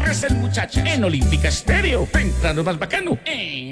hacen, muchachas? En Olímpica Estéreo. Entrando más bacano.